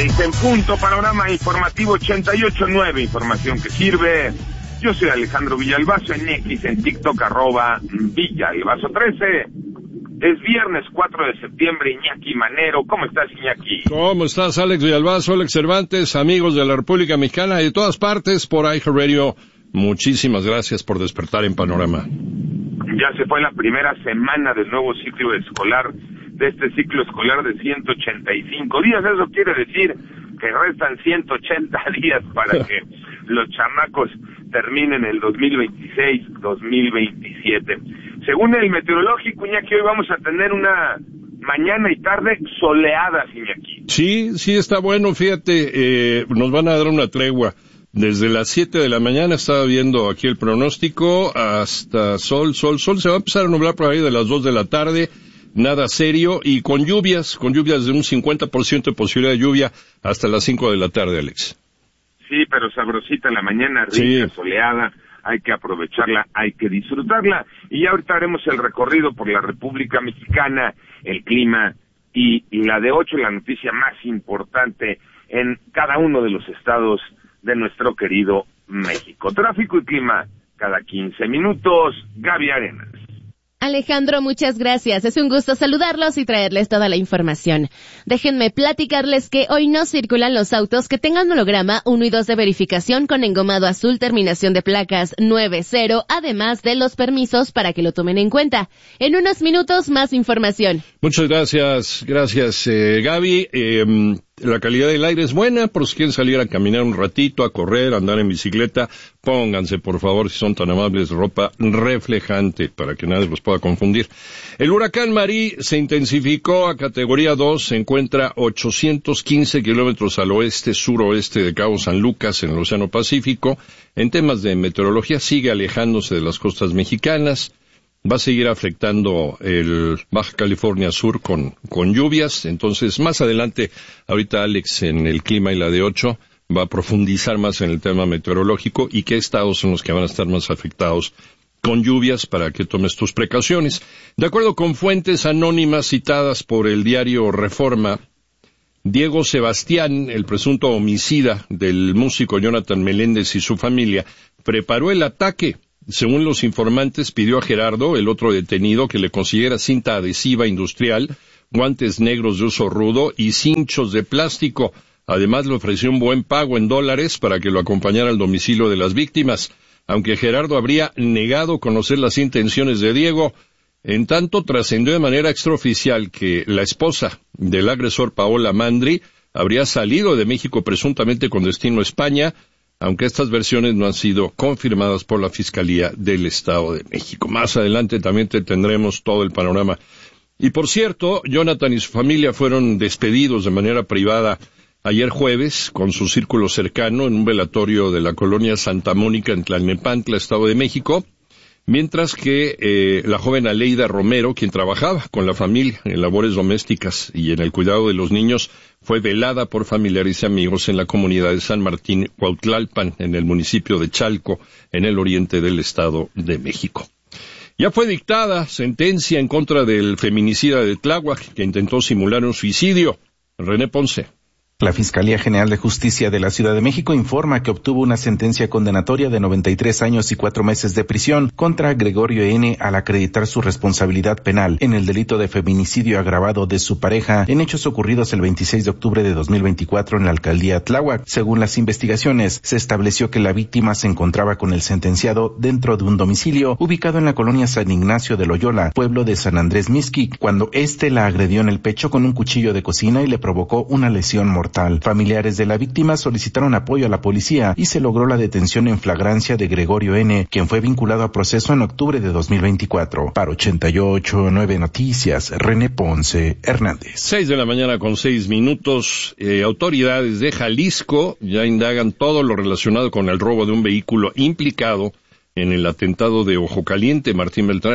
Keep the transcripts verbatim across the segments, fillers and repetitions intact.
seis en punto, panorama informativo ochenta y ocho punto nueve, información que sirve. Yo soy Alejandro Villalbazo, en X, en TikTok, arroba Villalbazo trece. Es viernes cuatro de septiembre, Iñaki Manero. ¿Cómo estás, Iñaki? ¿Cómo estás, Alex Villalbazo, Alex Cervantes, amigos de la República Mexicana y de todas partes por iHeartRadio? Muchísimas gracias por despertar en Panorama. Ya se fue la primera semana del nuevo ciclo escolar, de este ciclo escolar de ciento ochenta y cinco días. Eso quiere decir que restan ciento ochenta días para que los chamacos terminen el dos mil veintiséis dos mil veintisiete. Según el meteorológico, Iñaki, hoy vamos a tener una mañana y tarde soleadas, Iñaki. Sí, sí está bueno, fíjate, eh, nos van a dar una tregua. Desde las siete de la mañana estaba viendo aquí el pronóstico hasta sol, sol, sol. Se va a empezar a nublar por ahí de las dos de la tarde, nada serio, y con lluvias, con lluvias de un cincuenta por ciento de posibilidad de lluvia hasta las cinco de la tarde, Alex. Sí, pero sabrosita la mañana, rica, sí, soleada, hay que aprovecharla, hay que disfrutarla. Y ya ahorita haremos el recorrido por la República Mexicana, el clima y, y la de ocho, la noticia más importante en cada uno de los estados de nuestro querido México. Tráfico y clima cada quince minutos. Gaby Arenas. Alejandro, muchas gracias. Es un gusto saludarlos y traerles toda la información. Déjenme platicarles que hoy no circulan los autos que tengan holograma uno y dos de verificación con engomado azul, terminación de placas nueve cero, además de los permisos para que lo tomen en cuenta. En unos minutos, más información. Muchas gracias, gracias, eh, Gaby. Eh, La calidad del aire es buena, por si quieren salir a caminar un ratito, a correr, a andar en bicicleta, pónganse, por favor, si son tan amables, ropa reflejante para que nadie los pueda confundir. El huracán Marí se intensificó a categoría dos, se encuentra ochocientos quince kilómetros al oeste-suroeste de Cabo San Lucas, en el Océano Pacífico. En temas de meteorología, sigue alejándose de las costas mexicanas. Va a seguir afectando el Baja California Sur con, con lluvias. Entonces, más adelante, ahorita Alex en el clima y la de ocho va a profundizar más en el tema meteorológico y qué estados son los que van a estar más afectados con lluvias para que tomes tus precauciones. De acuerdo con fuentes anónimas citadas por el diario Reforma, Diego Sebastián, el presunto homicida del músico Jonathan Meléndez y su familia, preparó el ataque. Según los informantes, pidió a Gerardo, el otro detenido, que le consiguiera cinta adhesiva industrial, guantes negros de uso rudo y cinchos de plástico. Además, le ofreció un buen pago en dólares para que lo acompañara al domicilio de las víctimas, aunque Gerardo habría negado conocer las intenciones de Diego. En tanto, trascendió de manera extraoficial que la esposa del agresor, Paola Mandri, habría salido de México presuntamente con destino a España, aunque estas versiones no han sido confirmadas por la Fiscalía del Estado de México. Más adelante también te tendremos todo el panorama. Y por cierto, Jonathan y su familia fueron despedidos de manera privada ayer jueves con su círculo cercano en un velatorio de la colonia Santa Mónica en Tlalnepantla, Estado de México, mientras que eh, la joven Aleida Romero, quien trabajaba con la familia en labores domésticas y en el cuidado de los niños, fue velada por familiares y amigos en la comunidad de San Martín Cuautlalpan, en el municipio de Chalco, en el oriente del Estado de México. Ya fue dictada sentencia en contra del feminicida de Tláhuac, que intentó simular un suicidio. René Ponce. La Fiscalía General de Justicia de la Ciudad de México informa que obtuvo una sentencia condenatoria de noventa y tres años y cuatro meses de prisión contra Gregorio N. al acreditar su responsabilidad penal en el delito de feminicidio agravado de su pareja en hechos ocurridos el veintiséis de octubre de dos mil veinticuatro en la alcaldía Tláhuac. Según las investigaciones, se estableció que la víctima se encontraba con el sentenciado dentro de un domicilio ubicado en la colonia San Ignacio de Loyola, pueblo de San Andrés Mixquic, cuando éste la agredió en el pecho con un cuchillo de cocina y le provocó una lesión mortal. Familiares de la víctima solicitaron apoyo a la policía y se logró la detención en flagrancia de Gregorio N., quien fue vinculado a proceso en octubre de dos mil veinticuatro. Para ochenta y ocho punto nueve Noticias, René Ponce Hernández. Seis de la mañana con seis minutos. Eh, autoridades de Jalisco ya indagan todo lo relacionado con el robo de un vehículo implicado en el atentado de Ojo Caliente. Martín Beltrán.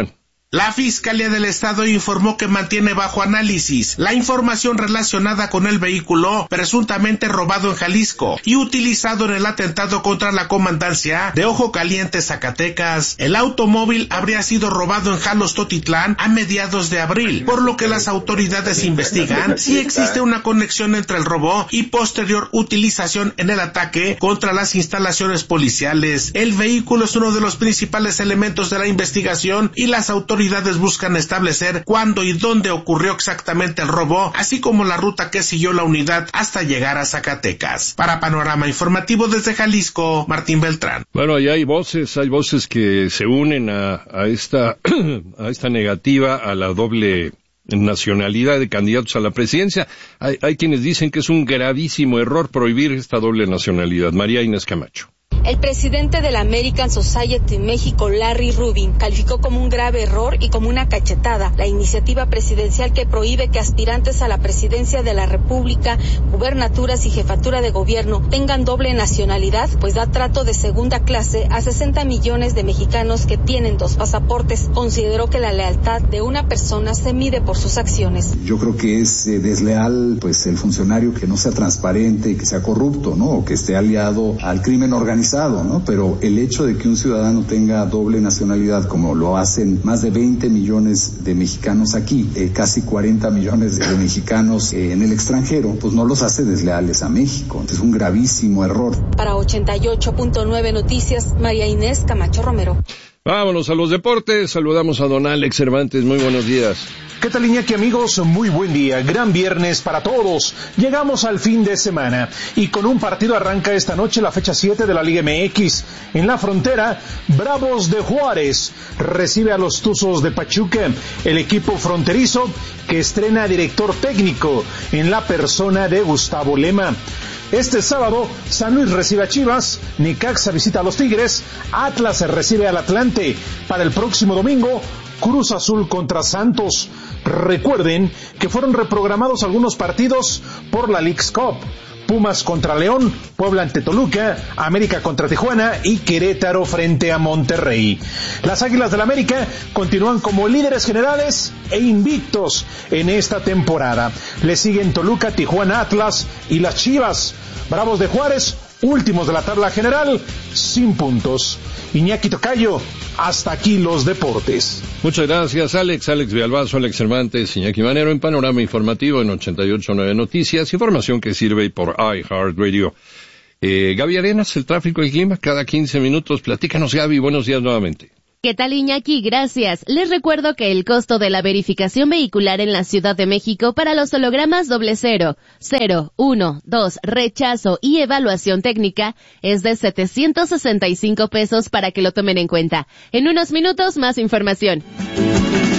La Fiscalía del Estado informó que mantiene bajo análisis la información relacionada con el vehículo presuntamente robado en Jalisco y utilizado en el atentado contra la comandancia de Ojo Caliente, Zacatecas. El automóvil habría sido robado en Jalostotitlán a mediados de abril, por lo que las autoridades investigan si existe una conexión entre el robo y posterior utilización en el ataque contra las instalaciones policiales. El vehículo es uno de los principales elementos de la investigación y las autoridades Autoridades buscan establecer cuándo y dónde ocurrió exactamente el robo, así como la ruta que siguió la unidad hasta llegar a Zacatecas. Para Panorama Informativo desde Jalisco, Martín Beltrán. Bueno, ahí hay voces, hay voces que se unen a, a esta, a esta negativa a la doble nacionalidad de candidatos a la presidencia. Hay, hay quienes dicen que es un gravísimo error prohibir esta doble nacionalidad. María Inés Camacho. El presidente de la American Society México, Larry Rubin, calificó como un grave error y como una cachetada la iniciativa presidencial que prohíbe que aspirantes a la presidencia de la República, gubernaturas y jefatura de gobierno tengan doble nacionalidad, pues da trato de segunda clase a sesenta millones de mexicanos que tienen dos pasaportes. Consideró que la lealtad de una persona se mide por sus acciones. Yo creo que es eh, desleal, pues, el funcionario que no sea transparente, que sea corrupto, ¿no? O que esté aliado al crimen organizado. ¿no? Pero el hecho de que un ciudadano tenga doble nacionalidad, como lo hacen más de veinte millones de mexicanos aquí, eh, casi cuarenta millones de, de mexicanos eh, en el extranjero, pues no los hace desleales a México. Es un gravísimo error. Para ochenta y ocho punto nueve Noticias, María Inés Camacho Romero. Vámonos a los deportes. Saludamos a don Alex Cervantes. Muy buenos días. ¿Qué tal, Iñaki, amigos? Muy buen día, gran viernes para todos. Llegamos al fin de semana y con un partido arranca esta noche la fecha siete de la Liga M X. En la frontera, Bravos de Juárez recibe a los Tuzos de Pachuca, el equipo fronterizo que estrena director técnico en la persona de Gustavo Lema. Este sábado, San Luis recibe a Chivas, Necaxa visita a los Tigres, Atlas recibe al Atlante. Para el próximo domingo, Cruz Azul contra Santos. Recuerden que fueron reprogramados algunos partidos por la Leagues Cup. Pumas contra León, Puebla ante Toluca, América contra Tijuana y Querétaro frente a Monterrey. Las Águilas del la América continúan como líderes generales e invictos en esta temporada. Le siguen Toluca, Tijuana, Atlas y las Chivas. Bravos de Juárez, últimos de la tabla general, sin puntos. Iñaki Tocayo, hasta aquí los deportes. Muchas gracias, Alex. Alex Villalbazo, Alex Cervantes, Iñaki Manero en Panorama Informativo en ochenta y ocho punto nueve Noticias. Información que sirve por iHeartRadio. Eh, Gaby Arenas, el tráfico y clima, cada quince minutos. Platícanos, Gaby. Buenos días nuevamente. ¿Qué tal, Iñaki? Gracias. Les recuerdo que el costo de la verificación vehicular en la Ciudad de México para los hologramas doble cero, cero, uno, dos, rechazo y evaluación técnica es de setecientos sesenta y cinco pesos para que lo tomen en cuenta. En unos minutos, más información.